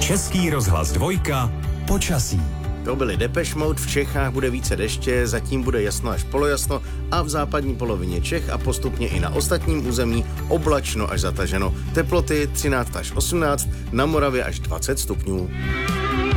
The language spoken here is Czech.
Český rozhlas 2. Počasí. To byly Depeche Mode, v Čechách bude více deště, zatím bude jasno až polojasno a v západní polovině Čech a postupně i na ostatním území oblačno až zataženo. Teploty 13 až 18, na Moravě až 20 stupňů.